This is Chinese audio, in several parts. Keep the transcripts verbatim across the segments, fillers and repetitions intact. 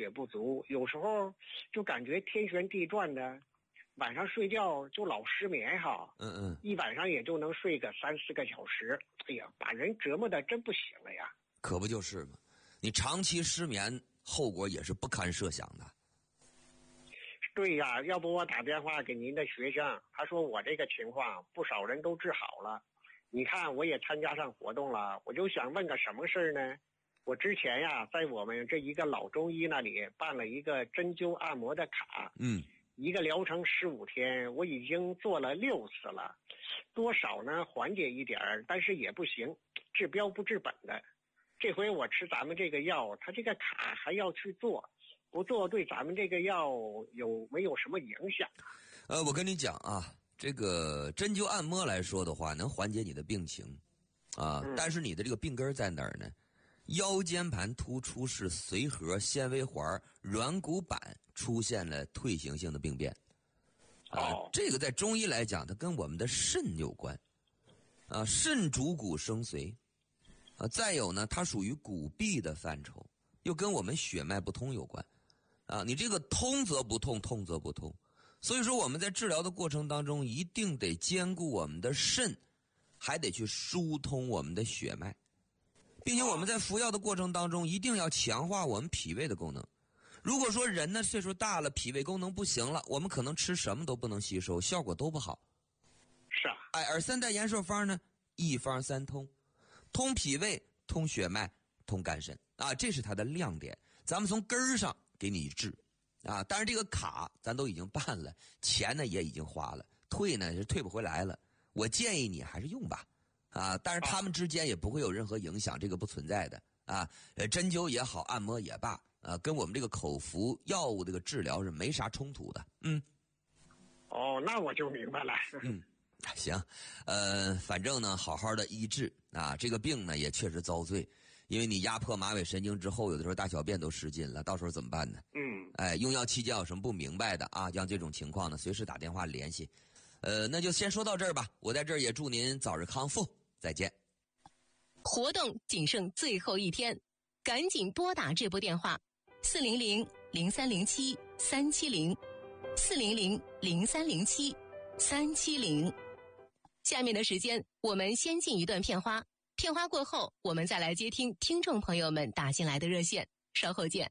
血不足，有时候就感觉天旋地转的，晚上睡觉就老失眠哈。 嗯嗯， 一晚上也就能睡个三四个小时，哎呀，把人折磨的真不行了呀。 可不就是吗？你长期失眠，后果也是不堪设想的。 对呀，要不我打电话给您的学生，他说我这个情况不少人都治好了。你看我也参加上活动了，我就想问个什么事儿呢？我之前呀在我们这一个老中医那里办了一个针灸按摩的卡， 嗯， 一个疗程十五天，我已经做了六次了，多少呢缓解一点儿，但是也不行，治标不治本的。这回我吃咱们这个药，他这个卡还要去做，不做对咱们这个药有没有什么影响？ 呃，我跟你讲啊，这个针灸按摩来说的话，能缓解你的病情啊， 嗯、 但是你的这个病根在哪儿呢？腰间盘突出式髓核纤维环软骨板出现了退行性的病变。啊， 哦， 这个在中医来讲，它跟我们的肾有关。啊，肾主骨生髓。啊，再有呢，它属于骨壁的范畴，又跟我们血脉不通有关。啊，你这个通则不痛，痛则不通。所以说我们在治疗的过程当中，一定得兼顾我们的肾，还得去疏通我们的血脉。并且我们在服药的过程当中，一定要强化我们脾胃的功能。如果说人呢岁数大了，脾胃功能不行了，我们可能吃什么都不能吸收，效果都不好。 是啊， 哎，而三代延寿方呢，一方三通，通脾胃，通血脉，通肝肾啊，这是它的亮点。咱们从根儿上给你治啊，但是这个卡咱都已经办了，钱呢也已经花了，退呢是退不回来了。我建议你还是用吧。啊，但是他们之间也不会有任何影响，这个不存在的啊。呃，针灸也好，按摩也罢，啊，跟我们这个口服药物这个治疗是没啥冲突的。嗯。 哦，那我就明白了。 嗯，行，呃，反正呢，好好的医治啊，这个病呢也确实遭罪，因为你压迫马尾神经之后，有的时候大小便都失禁了，到时候怎么办呢？ 嗯， 哎，用药期间有什么不明白的啊？像这种情况呢，随时打电话联系。呃，那就先说到这儿吧。我在这儿也祝您早日康复。再见。 活动仅剩最后一天，赶紧拨打这部电话：四零零零三零七三七零，四零零零三零七三七零。下面的时间，我们先进一段片花，片花过后，我们再来接听听众朋友们打进来的热线。稍后见。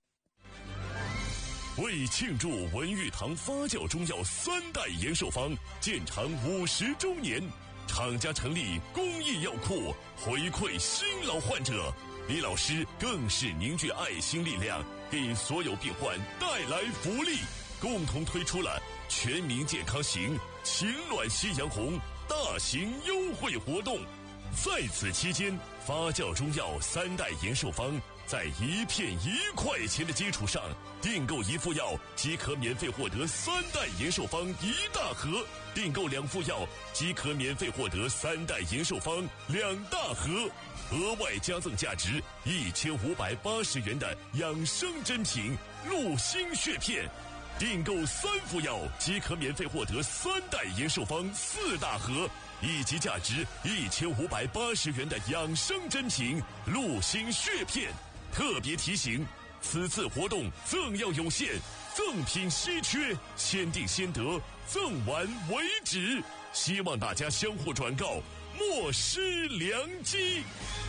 为庆祝文玉堂发酵中药三代延寿方建厂五十周年，厂家成立公益药库，回馈新老患者。李老师更是凝聚爱心力量，给所有病患带来福利，共同推出了全民健康行秦卵夕阳红大型优惠活动。在此期间，发酵中药三代延寿方在一片一块钱的基础上，订购一副药即可免费获得三代延寿方一大盒，订购两副药即可免费获得三代延寿方两大盒，额外加赠价值一千五百八十元的养生珍品鹿心血片，订购三副药即可免费获得三代延寿方四大盒，以及价值一千五百八十元的养生珍品鹿心血片。特别提醒，此次活动赠药有限，赠品稀缺，先订先得，赠完为止。希望大家相互转告，莫失良机。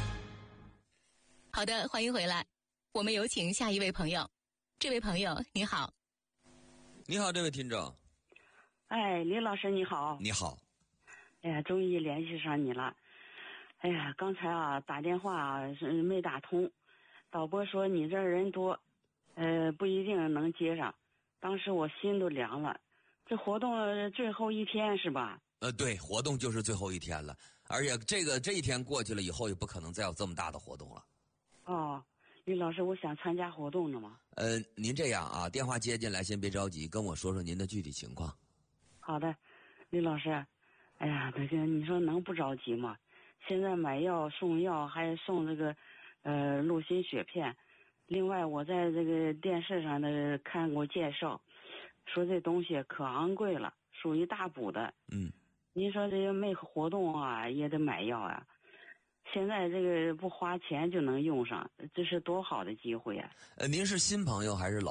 好的，欢迎回来，我们有请下一位朋友。这位朋友你好。 你好，这位听众。 哎，李老师你好。 你好。 哎呀，终于联系上你了。哎呀，刚才啊打电话啊是没打通，导播说你这儿人多，呃不一定能接上。当时我心都凉了。这活动最后一天是吧？ 呃，对，活动就是最后一天了，而且这个这一天过去了以后，也不可能再有这么大的活动了。 哦，李老师，我想参加活动呢嘛。 呃，您这样啊，电话接进来，先别着急，跟我说说您的具体情况。 好的，李老师。哎呀，这个你说能不着急吗？现在买药送药，还送这个呃鹿心血片。另外，我在这个电视上的看过介绍，说这东西可昂贵了，属于大补的。 嗯。 您说这个没活动啊，也得买药啊。现在这个不花钱就能用上，这是多好的机会啊！ 呃，您是新朋友还是老